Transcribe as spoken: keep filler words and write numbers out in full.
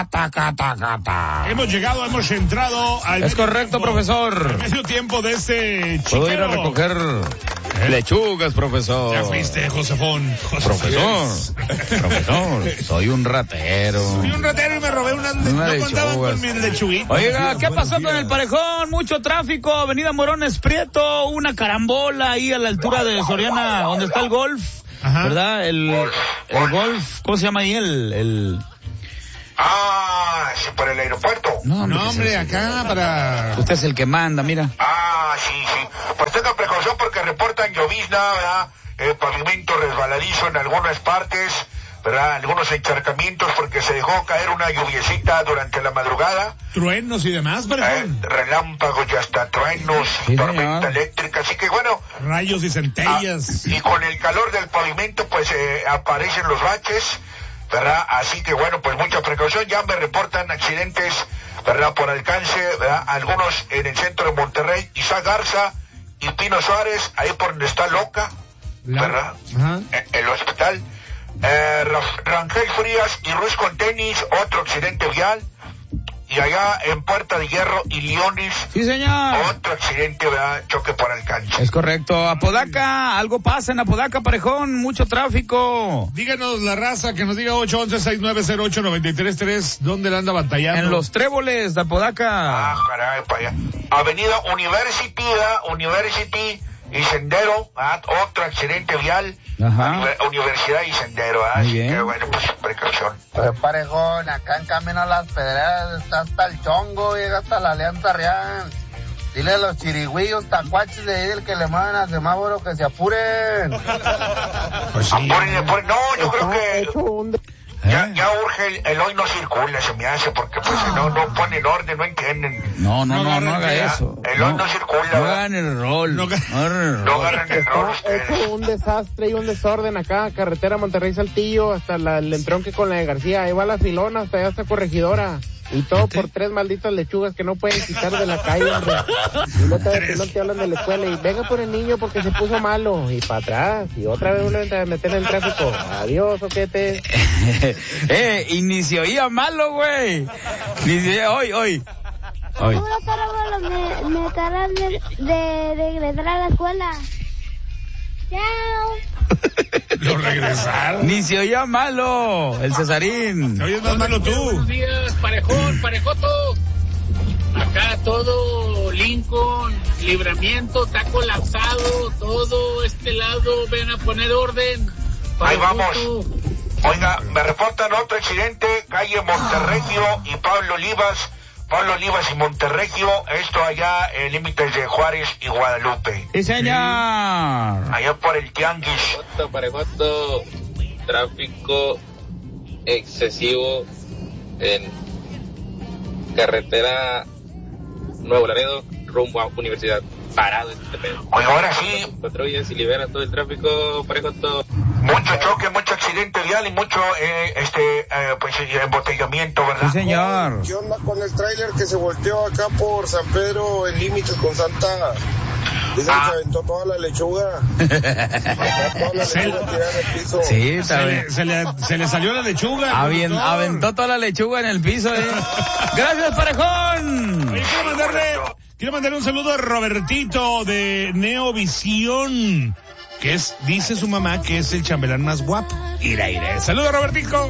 Taca, taca, taca. Hemos llegado, hemos entrado al Es correcto, tiempo, profesor. al medio tiempo de este chiquero. Puedo ir a recoger ¿Eh? lechugas, profesor. Ya fuiste, Josefón. Profesor, profesor, soy un ratero. Soy un ratero y me robé unas le- Una no lechugas. contaban con mis lechuguitas. Oiga, ¿qué pasó con el Parejón? Mucho tráfico, Avenida Morones Prieto, una carambola ahí a la altura de Soriana, donde está el golf, Ajá. ¿verdad? El, el golf, ¿cómo se llama ahí? El, el... Ah, sí, por el aeropuerto. No, No, ¿qué es hombre, eso? acá para... Usted es el que manda, mira. Ah, sí, sí. Pues tenga precaución porque reportan llovizna, ¿verdad? Eh, pavimento resbaladizo en algunas partes, ¿verdad? Algunos encharcamientos porque se dejó caer una lluviecita durante la madrugada. Truenos y demás, Eh, Parejón. relámpagos y hasta truenos, Sí, tormenta señor. eléctrica. Así que bueno, Rayos y ah, centellas. y con el calor del pavimento pues eh, aparecen los baches, ¿verdad? Así que bueno, pues mucha precaución. Ya me reportan accidentes, ¿verdad? Por alcance, ¿verdad? Algunos en el centro de Monterrey, Isaac Garza y Pino Suárez, ahí por donde está Loca, La- ¿verdad? Ajá. Eh, el hospital. Eh, Ra- Rangel Frías y Ruiz con tenis, otro accidente vial. Y allá en Puerta de Hierro y Leones, Sí, señor. otro accidente, ¿verdad? Choque por alcance. Es correcto. Apodaca, algo pasa en Apodaca, Parejón, mucho tráfico. Díganos la raza, que nos diga ocho once seis nueve cero ocho nueve tres tres, ¿dónde la anda batallando? En los tréboles de Apodaca. Ah, caray, para allá. Avenida University, ¿verdad? University y Sendero, ¿verdad? Otro accidente vial. Ajá. Univer- Universidad y Sendero, ¿verdad? Muy Así bien. que bueno, pues precaución. Pues Parejón, acá en camino a las pedreras está hasta el chongo, llega hasta la Alianza Real. Dile a los chirigüillos, tacuaches de ahí del que le mueven a semáforo que se apuren. Pues sí. Apuren, apuren. No, yo creo que Hecho un de- ya, ¿Eh? ya urge el, el hoy no circula, se me hace, porque pues si no, no ponen orden, no entienden. No, no, No no, no, agarren haga ya. eso. El hoy no circula, No ¿verdad? hagan el rol. No No ga- hagan el No rol. agarran el rol Está ustedes. hecho un desastre y un desorden acá, carretera Monterrey-Saltillo, hasta la, el entronque con la de García, ahí va la filona, hasta allá hasta Corregidora. Y todo por tres malditas lechugas que no pueden quitar de la calle, hombre. Y no te, no te hablan de la escuela y venga por el niño porque se puso malo. Y para atrás, y otra vez uno entra a meter en el tráfico. Adiós, oquete. eh, inició ya malo, güey. Inició hoy, hoy. Hoy. Puro carro, me, me acaban de, de regresar a la escuela. Chao. Lo regresaron. Inició ya malo, el Cesarín. Oye, es más malo tú. Buenos días, Parejón, Parejoto. Acá todo Lincoln, Libramiento, está colapsado, todo este lado, ven a poner orden. Ahí Parejoto. vamos. Oiga, me reportan otro accidente, calle Monterregio y Pablo Olivas. Pablo Olivas y Monterregio, esto allá en límites de Juárez y Guadalupe. Sí, señor. Allá por el Tianguis. Parejoto, Parejoto, tráfico excesivo en carretera Nuevo Laredo rumbo a Universidad. Parado este pedo. Oiga, ahora sí, Patrullas y liberan todo el tráfico, Parejoto. mucho choque, mucho accidente vial y mucho, eh, este, eh, pues, eh, embotellamiento, Sí, ¿verdad? señor. ¿Qué onda con el tráiler que se volteó acá por San Pedro en límites con Santa? Dicen Ah. que se aventó toda la lechuga. Toda la Sí. lechuga tirada en el piso. Sí, Se está le, bien. se, le, se le salió la lechuga. Avien- conductor. aventó toda la lechuga en el piso, eh. Gracias, Parejón. Oye, quiero mandarle, quiero mandarle un saludo a Robertito de Neovisión, que es, dice su mamá que es el chambelán más guapo. Ira, ira. Saludos, Robertico.